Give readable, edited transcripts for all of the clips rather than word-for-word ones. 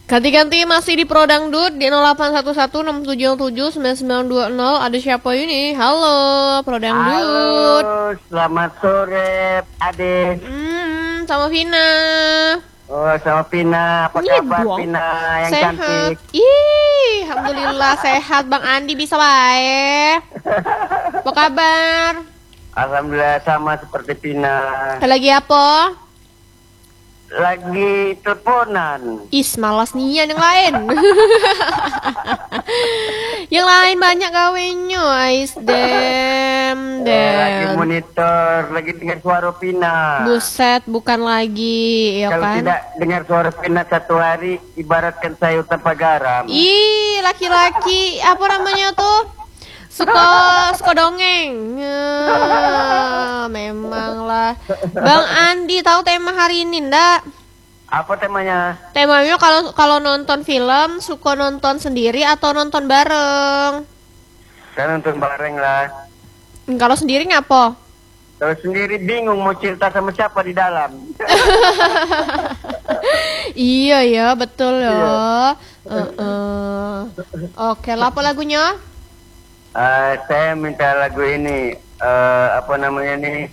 Ganti-ganti masih di Pro Dangdut di 081167779920. Ada siapa ini? Halo, Pro Dangdut. Halo, selamat sore, Ade. Sama Vina. Oh, sama Pina. Apa Ini kabar, dong. Pina yang Sehat. cantik? Ih, alhamdulillah sehat. Bang Andi bisa baik. Apa kabar? Alhamdulillah sama seperti Pina. Lagi apa? Lagi teleponan. Is, malas nian yang lain. Yang lain banyak kawinnya. Ais, Lagi monitor, lagi dengar suara Pina. Buset, bukan lagi, ya Kalau kan? tidak dengar suara Pina satu hari, ibaratkan sayur tanpa garam. Ih, laki-laki, apa namanya tuh? Suka dongeng. Ya, memang lah. Bang Andi, tahu tema hari ini ndak? Apa temanya? Temanya kalau nonton film, suka nonton sendiri atau nonton bareng? Kan nonton bareng lah. Kalau sendiri ngapo? Kalau sendiri bingung mau cerita sama siapa di dalam. Iya ya, betul ya. Iya. Oke, lah apa lagunya? Saya minta lagu ini, apa namanya nih?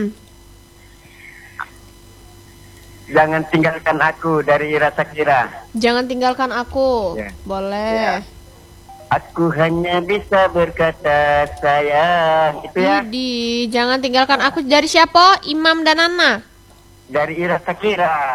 Jangan tinggalkan aku dari Ira Shakira. Jangan tinggalkan aku. Ya. Boleh. Ya. Aku hanya bisa berkata sayang. Itu ya. Jangan tinggalkan aku dari siapa? Imam dan Nana. Dari Ira Shakira.